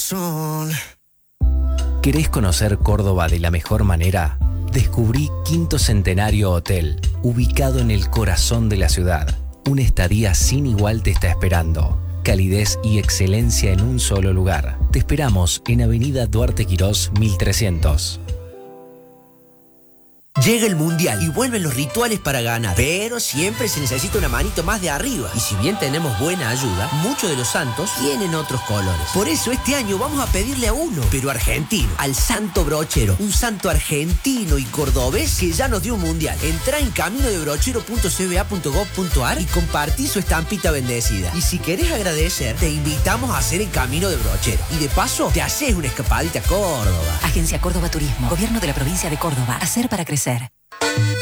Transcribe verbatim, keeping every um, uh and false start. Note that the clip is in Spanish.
corazón. ¿Querés conocer Córdoba de la mejor manera? Descubrí Quinto Centenario Hotel, ubicado en el corazón de la ciudad. Una estadía sin igual te está esperando. Calidez y excelencia en un solo lugar. Te esperamos en Avenida Duarte Quirós mil trescientos. Llega el Mundial y vuelven los rituales para ganar, pero siempre se necesita una manito más de arriba. Y si bien tenemos buena ayuda, muchos de los santos tienen otros colores. Por eso este año vamos a pedirle a uno, pero argentino, al Santo Brochero, un santo argentino y cordobés que ya nos dio un Mundial. Entrá en camino de brochero punto c b a punto gov punto a r y compartí su estampita bendecida. Y si querés agradecer, te invitamos a hacer el Camino de Brochero. Y de paso, te haces una escapadita a Córdoba. Agencia Córdoba Turismo, Gobierno de la Provincia de Córdoba. Hacer para crecer.